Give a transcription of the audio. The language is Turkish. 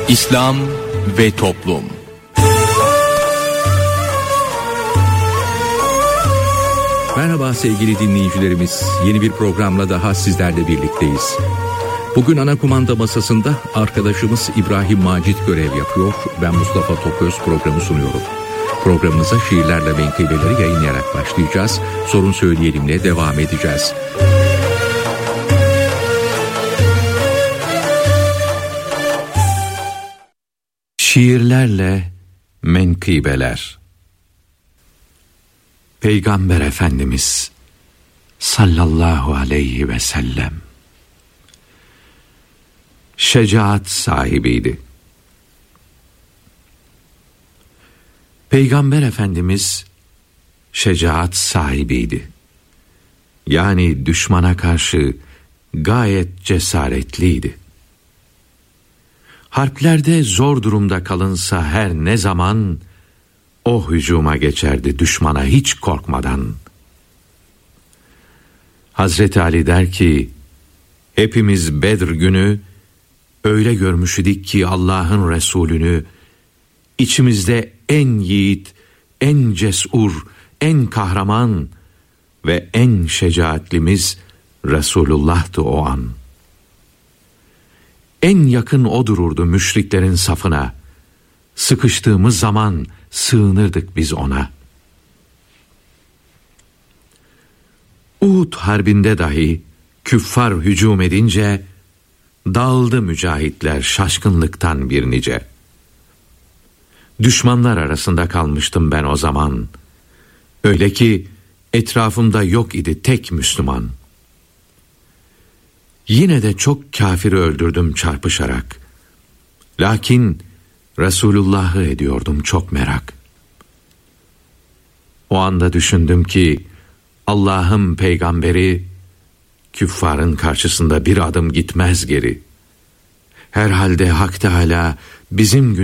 İslam ve Toplum. Merhaba sevgili dinleyicilerimiz. Yeni bir programla daha sizlerle birlikteyiz. Bugün ana kumanda masasında arkadaşımız İbrahim Macit görev yapıyor. Ben Mustafa Toköz programı sunuyorum. Programımıza şiirlerle menkıbeleri yayınlayarak başlayacağız. Sorun Söyleyelim'le devam edeceğiz. Şiirlerle menkıbeler. Peygamber Efendimiz sallallahu aleyhi ve sellem şecaat sahibiydi. Peygamber Efendimiz şecaat sahibiydi. Yani düşmana karşı gayet cesaretliydi. Harplerde zor durumda kalınsa her ne zaman o hücuma geçerdi düşmana hiç korkmadan. Hazreti Ali der ki, hepimiz Bedr günü öyle görmüş idik ki Allah'ın Resulünü, içimizde en yiğit, en cesur, en kahraman ve en şecaatlimiz Resulullah'tı o an. En yakın o dururdu müşriklerin safına. Sıkıştığımız zaman sığınırdık biz ona. Uhud harbinde dahi küffar hücum edince dağıldı mücahitler şaşkınlıktan bir nice. Düşmanlar arasında kalmıştım ben o zaman. Öyle ki etrafımda yok idi tek Müslüman. Yine de çok kâfiri öldürdüm çarpışarak. Lakin Resulullah'ı ediyordum çok merak. O anda düşündüm ki Allah'ın peygamberi küffarın karşısında bir adım gitmez geri. Herhalde Hak Teâlâ bizim